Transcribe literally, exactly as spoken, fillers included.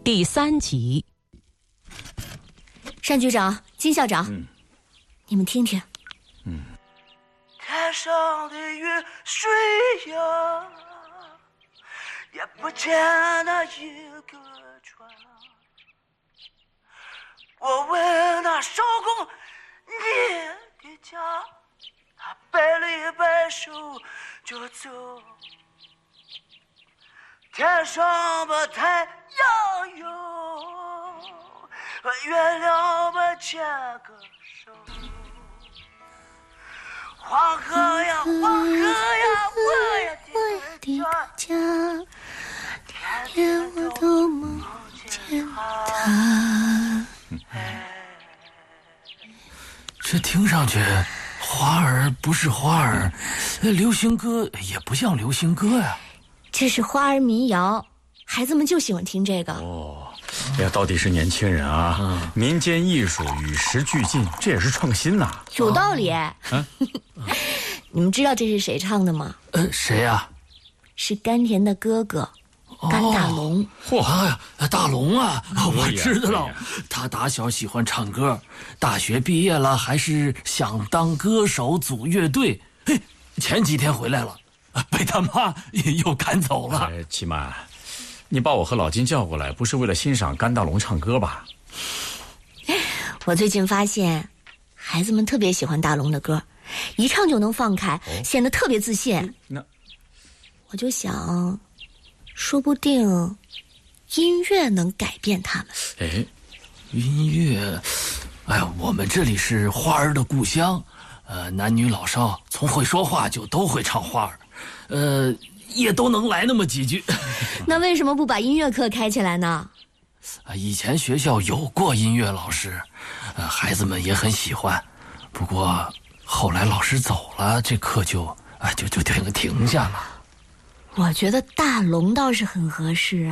第三集。 单局长、金校长， 嗯、 你们听听。 嗯。 天上的雨水呀，也不见那一个船。我问那少公你的家，他摆了一摆手就走。天上的太阳有，月亮把牵个手。黄河呀，黄河呀，我的家，天天我都梦见他。 这听上去，花儿不是花儿，流行歌也不像流行歌呀。 这是花儿民谣，孩子们就喜欢听这个。 哦，哎呀，到底是年轻人啊！嗯、民间艺术与时俱进，这也是创新呐、啊。 有道理。 啊、 你们知道这是谁唱的吗？ 呃，谁呀、啊？ 是甘甜的哥哥。甘大龙， 嚯、哦哎，大龙啊，我知道了，他打小喜欢唱歌，大学毕业了还是想当歌手组乐队。嘿，前几天回来了，被他妈又赶走了。 哎，七曼，你把我和老金叫过来，不是为了欣赏甘大龙唱歌吧？ 我最近发现，孩子们特别喜欢大龙的歌，一唱就能放开，哦、显得特别自信。 那， 我就想。说不定音乐能改变他们。 哎，音乐，哎呀，我们这里是花儿的故乡，呃，男女老少从会说话就都会唱花儿，呃，也都能来那么几句。 那为什么不把音乐课开起来呢？ 啊，以前学校有过音乐老师，呃，孩子们也很喜欢，不过后来老师走了，这课就啊就就停停下了。 我觉得大龙倒是很合适啊。